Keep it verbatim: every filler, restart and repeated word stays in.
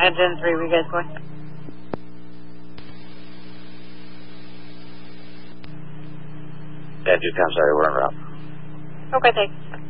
Engine three, where you guys going? Yeah, two ten, sorry, we're en route. Okay, thanks.